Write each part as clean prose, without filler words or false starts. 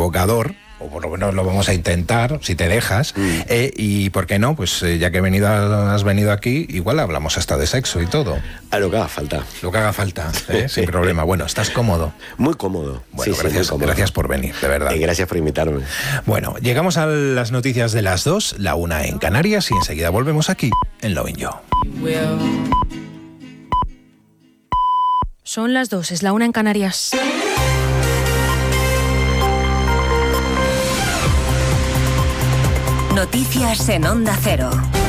provocador, o por lo menos lo vamos a intentar, si te dejas, y ¿por qué no? Pues ya que has venido aquí, igual hablamos hasta de sexo y todo. A lo que haga falta. Lo que haga falta, sin problema. Bueno, ¿estás cómodo? Muy cómodo. Bueno, gracias por venir, de verdad. Gracias por invitarme. Bueno, llegamos a las noticias de las 2, la 1 en Canarias, y enseguida volvemos aquí, en Lovin' You. Son las 2, es la 1 en Canarias. Noticias en Onda Cero.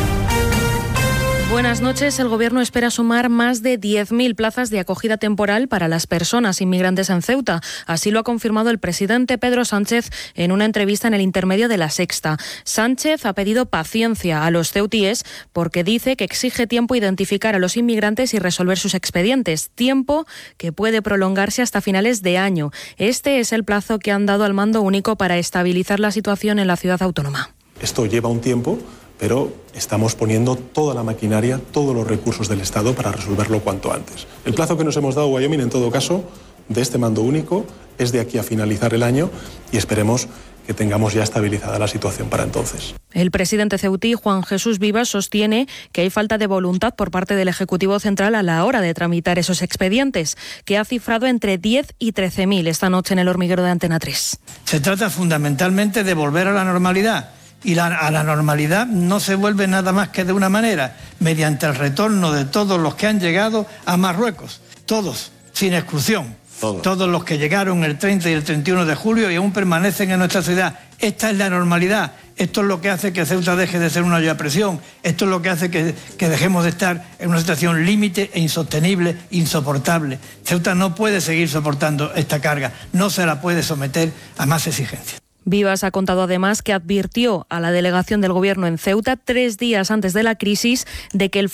Buenas noches. El Gobierno espera sumar más de 10.000 plazas de acogida temporal para las personas inmigrantes en Ceuta. Así lo ha confirmado el presidente Pedro Sánchez en una entrevista en El Intermedio de La Sexta. Sánchez ha pedido paciencia a los ceutíes porque dice que exige tiempo identificar a los inmigrantes y resolver sus expedientes. Tiempo que puede prolongarse hasta finales de año. Este es el plazo que han dado al Mando Único para estabilizar la situación en la ciudad autónoma. Esto lleva un tiempo, pero estamos poniendo toda la maquinaria, todos los recursos del Estado para resolverlo cuanto antes. El plazo que nos hemos dado, Wyoming, en todo caso, de este mando único, es de aquí a finalizar el año y esperemos que tengamos ya estabilizada la situación para entonces. El presidente ceutí, Juan Jesús Vivas, sostiene que hay falta de voluntad por parte del Ejecutivo Central a la hora de tramitar esos expedientes, que ha cifrado entre 10 y 13.000 esta noche en el hormiguero de Antena 3. Se trata fundamentalmente de volver a la normalidad. Y a la normalidad no se vuelve nada más que de una manera, mediante el retorno de todos los que han llegado a Marruecos. Todos, sin exclusión. Todos los que llegaron el 30 y el 31 de julio y aún permanecen en nuestra ciudad. Esta es la normalidad. Esto es lo que hace que Ceuta deje de ser una olla a presión. Esto es lo que hace que dejemos de estar en una situación límite e insostenible, insoportable. Ceuta no puede seguir soportando esta carga. No se la puede someter a más exigencias. Vivas ha contado además que advirtió a la delegación del Gobierno en Ceuta 3 días antes de la crisis de que el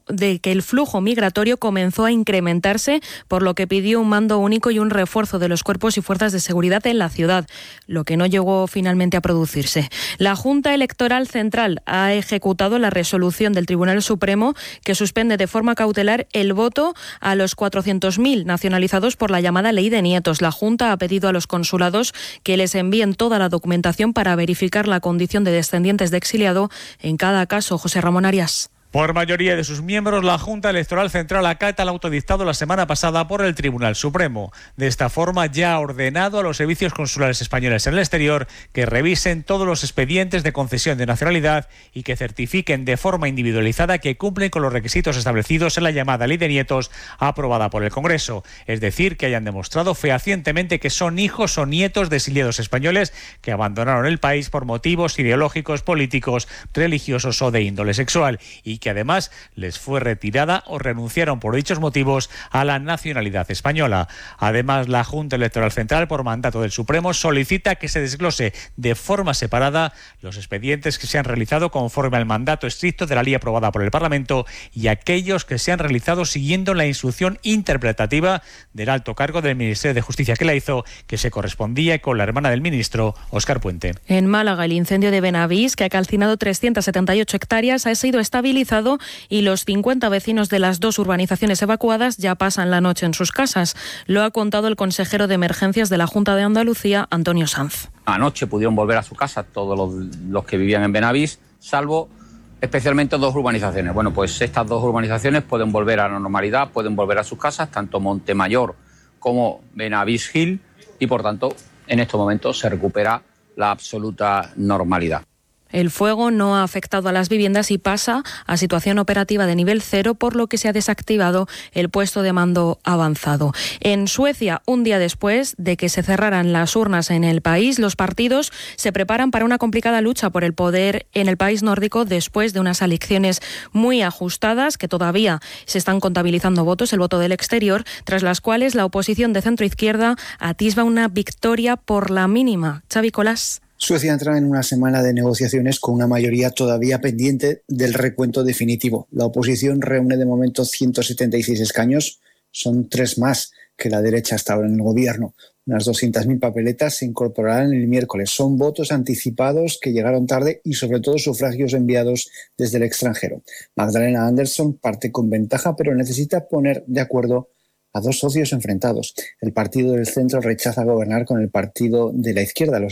flujo migratorio comenzó a incrementarse, por lo que pidió un mando único y un refuerzo de los cuerpos y fuerzas de seguridad en la ciudad, lo que no llegó finalmente a producirse. La Junta Electoral Central ha ejecutado la resolución del Tribunal Supremo que suspende de forma cautelar el voto a los 400.000 nacionalizados por la llamada Ley de Nietos. La Junta ha pedido a los consulados que les envíen toda la documentación para verificar la condición de descendientes de exiliado en cada caso. José Ramón Arias. Por mayoría de sus miembros, la Junta Electoral Central acata el autodictado la semana pasada por el Tribunal Supremo. De esta forma, ya ha ordenado a los servicios consulares españoles en el exterior que revisen todos los expedientes de concesión de nacionalidad y que certifiquen de forma individualizada que cumplen con los requisitos establecidos en la llamada Ley de Nietos aprobada por el Congreso. Es decir, que hayan demostrado fehacientemente que son hijos o nietos de exiliados españoles que abandonaron el país por motivos ideológicos, políticos, religiosos o de índole sexual y que además les fue retirada o renunciaron por dichos motivos a la nacionalidad española. Además, la Junta Electoral Central, por mandato del Supremo, solicita que se desglose de forma separada los expedientes que se han realizado conforme al mandato estricto de la ley aprobada por el Parlamento y aquellos que se han realizado siguiendo la instrucción interpretativa del alto cargo del Ministerio de Justicia que la hizo, que se correspondía con la hermana del ministro, Óscar Puente. En Málaga, el incendio de Benavís, que ha calcinado 378 hectáreas, ha sido estabilizado y los 50 vecinos de las 2 urbanizaciones evacuadas ya pasan la noche en sus casas. Lo ha contado el consejero de Emergencias de la Junta de Andalucía, Antonio Sanz. Anoche pudieron volver a su casa todos los que vivían en Benavís, salvo especialmente 2 urbanizaciones. Bueno, pues estas 2 urbanizaciones pueden volver a la normalidad, pueden volver a sus casas, tanto Montemayor como Benavís Gil, y por tanto, en estos momentos se recupera la absoluta normalidad. El fuego no ha afectado a las viviendas y pasa a situación operativa de nivel 0, por lo que se ha desactivado el puesto de mando avanzado. En Suecia, un día después de que se cerraran las urnas en el país, los partidos se preparan para una complicada lucha por el poder en el país nórdico después de unas elecciones muy ajustadas que todavía se están contabilizando votos, el voto del exterior, tras las cuales la oposición de centro-izquierda atisba una victoria por la mínima. Xavi Colás. Suecia entra en una semana de negociaciones con una mayoría todavía pendiente del recuento definitivo. La oposición reúne de momento 176 escaños, son 3 más que la derecha hasta ahora en el gobierno. Unas 200.000 papeletas se incorporarán el miércoles. Son votos anticipados que llegaron tarde y sobre todo sufragios enviados desde el extranjero. Magdalena Andersson parte con ventaja, pero necesita poner de acuerdo a 2 socios enfrentados. El partido del centro rechaza gobernar con el partido de la izquierda.